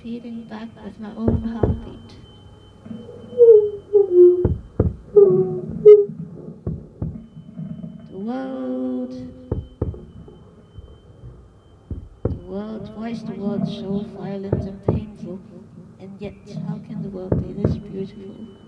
feeding back with my own heartbeat. The world, why is the world so violent and painful? And yet, how can the world be this beautiful?